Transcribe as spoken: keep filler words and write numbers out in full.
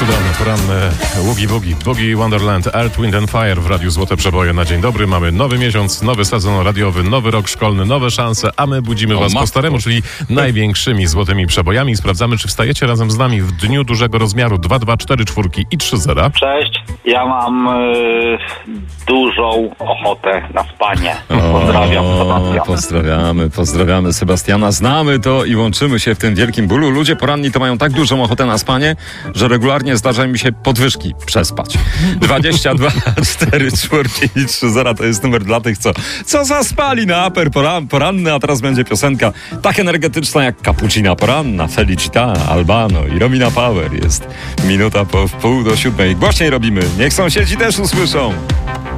Cudowne, poranne Ługi Bugi, Boogie Wonderland, Earth, Wind and Fire w Radiu Złote Przeboje na dzień dobry. Mamy nowy miesiąc, nowy sezon radiowy, nowy rok szkolny, nowe szanse, a my budzimy o, was matko. po staremu, czyli największymi złotymi przebojami. Sprawdzamy, czy wstajecie razem z nami w dniu dużego rozmiaru. Dwa, dwa, cztery, cztery i trzy zera. Cześć, ja mam yy, dużą ochotę na spanie. Pozdrawiam, Sebastian. Pozdrawiamy, pozdrawiamy Sebastiana. Znamy to i łączymy się w tym wielkim bólu. Ludzie poranni to mają tak dużą ochotę na spanie, że regularnie zdarza mi się podwyżki przespać. dwadzieścia dwa, cztery, cztery i trzy zera to jest numer dla tych, co, co zaspali na aper poran, poranny, a teraz będzie piosenka tak energetyczna jak Cappuccina poranna, Felicita, Albano i Romina Power. Jest minuta po wpół do siódmej. Głośniej robimy, niech sąsiedzi też usłyszą.